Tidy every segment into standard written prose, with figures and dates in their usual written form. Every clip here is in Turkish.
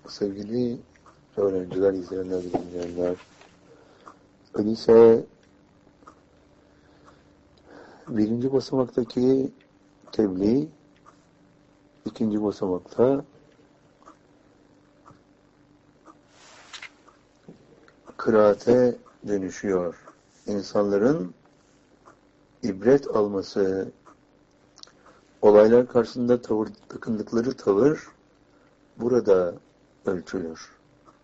Sevgili öğrenciler, izleyenler, dinleyenler, öyleyse birinci basamaktaki tebliğ, ikinci basamakta kıraate dönüşüyor. İnsanların ibret alması, olaylar karşısında takındıkları tavır burada ölçülür.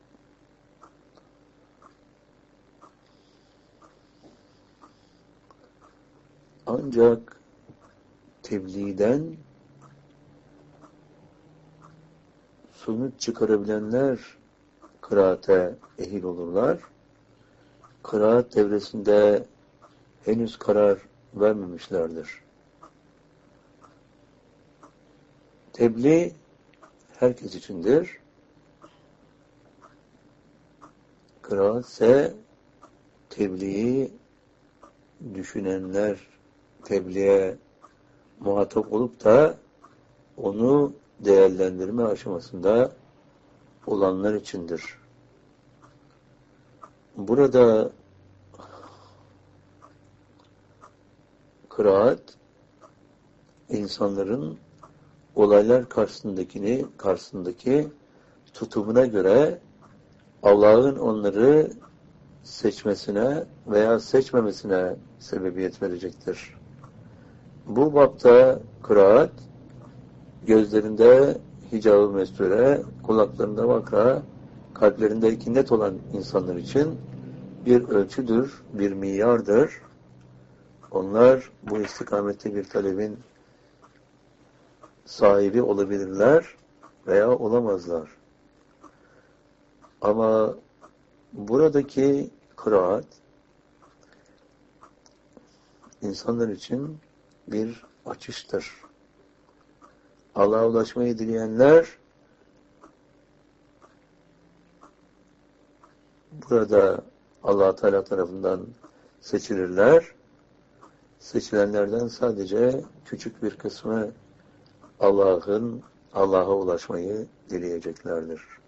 Ancak tebliğden sonuç çıkarabilenler kıraate ehil olurlar. Kıraat devresinde henüz karar vermemişlerdir. Tebliğ herkes içindir. Kıraat ise tebliği düşünenler, tebliğe muhatap olup da onu değerlendirme aşamasında olanlar içindir. Burada kıraat insanların olaylar karşısındaki tutumuna göre Allah'ın onları seçmesine veya seçmemesine sebebiyet verecektir. Bu bapta kıraat gözlerinde hicab-ı mesture, kulaklarında vakra, kalplerinde ikinet olan insanlar için bir ölçüdür, bir miyardır. Onlar bu istikamette bir talebin sahibi olabilirler veya olamazlar. Ama buradaki kıraat insanlar için bir açıştır. Allah'a ulaşmayı dileyenler burada Allah Teala tarafından seçilirler. Seçilenlerden sadece küçük bir kısmı Allah'a ulaşmayı dileyeceklerdir.